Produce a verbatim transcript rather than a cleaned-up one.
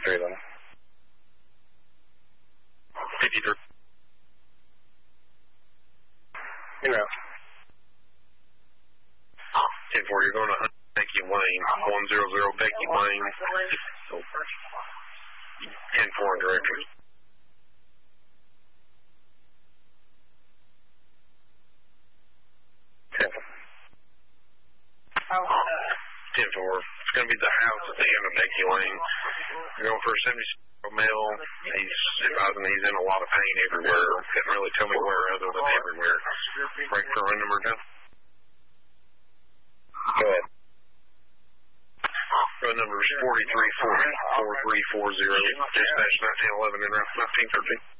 fifty-three then. fifty-three. You know. ten four, you're going to Becky Lane. one hundred Becky Lane. ten four in direction. ten four. It's going to be the house at the end of Becky Lane. You're going for a seventy-six male. He's advising he's in a lot of pain everywhere. Couldn't really tell me where other than everywhere. Break for run number down. Go ahead. Run number is forty-three forty, four three four zero. Dispatch nineteen eleven in route nineteen thirteen.